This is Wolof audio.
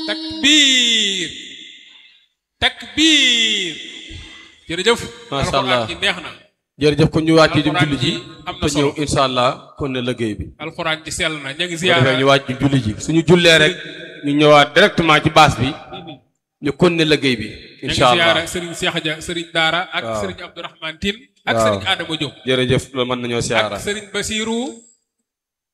takbir takbir jërëjëf macha allah ji neex na jërëjëf ko ñu wàcc jëm julli ji te ñëw incha allah kon ne liggéey bi alxuraan ji sell na ñu ngi ziyaara ñu wàcc julli ji suñu jullee rek ñu ñëwaat directement ci baas bi ñu kon ne liggéey bi incha allah ziyaara Serigne Cheikh Dia Serigne Daara ak Serigne Abdourahmane Tine ak Serigne Adama Diop jërëjëf loolu mën nañoo siyaara ak Serigne Basirou